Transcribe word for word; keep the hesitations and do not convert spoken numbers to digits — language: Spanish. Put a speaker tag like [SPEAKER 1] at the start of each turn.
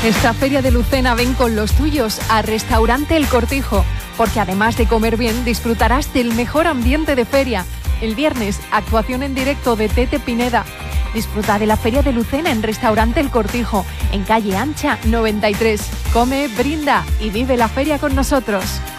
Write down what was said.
[SPEAKER 1] Esta feria de Lucena ven con los tuyos a Restaurante El Cortijo, porque además de comer bien, disfrutarás del mejor ambiente de feria. El viernes, actuación en directo de Tete Pineda. Disfruta de la feria de Lucena en Restaurante El Cortijo, en calle Ancha noventa y tres. Come, brinda y vive la feria con nosotros.